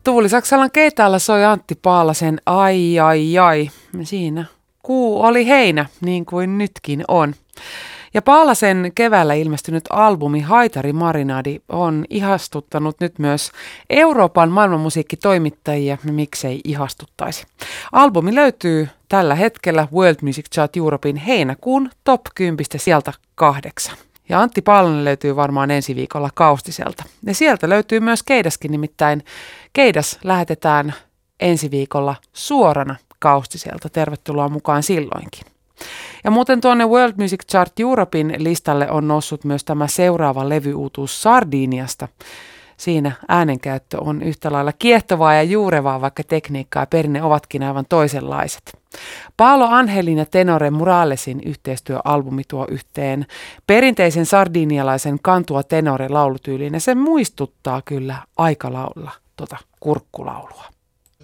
Tuuli Saksalan keitaalla soi Antti Paalasen Ai ai ai. Siinä kuu oli heinä, niin kuin nytkin on. Ja Paalasen keväällä ilmestynyt albumi Haitari Marinadi on ihastuttanut nyt myös Euroopan maailmanmusiikkitoimittajia, miksei ihastuttaisi. Albumi löytyy tällä hetkellä World Music Chart Europein heinäkuun top 10 sieltä 8. Ja Antti Paalanen löytyy varmaan ensi viikolla Kaustiselta. Ja sieltä löytyy myös Keidaskin, nimittäin Keidas lähetetään ensi viikolla suorana Kaustiselta. Tervetuloa mukaan silloinkin. Ja muuten tuonne World Music Chart Europein listalle on noussut myös tämä seuraava levyuutuus Sardiniasta. Siinä äänenkäyttö on yhtä lailla kiehtovaa ja juurevaa, vaikka tekniikka ja perinne ovatkin aivan toisenlaiset. Paolo Angelin ja Tenore Moralesin yhteistyöalbumi tuo yhteen perinteisen sardinialaisen kantua tenore laulutyyliin, ja se muistuttaa kyllä aika lailla kurkkulaulua.